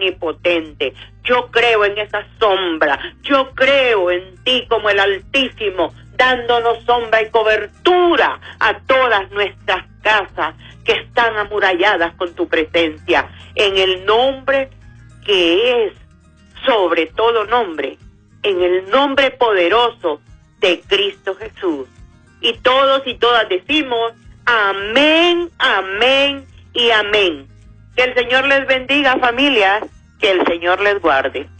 omnipotente. Yo creo en esa sombra. Yo creo en ti como el Altísimo, dándonos sombra y cobertura a todas nuestras casas que están amuralladas con tu presencia. En el nombre que es sobre todo nombre, en el nombre poderoso de Cristo Jesús. Y todos y todas decimos amén, amén y amén. Que el Señor les bendiga, familias, que el Señor les guarde.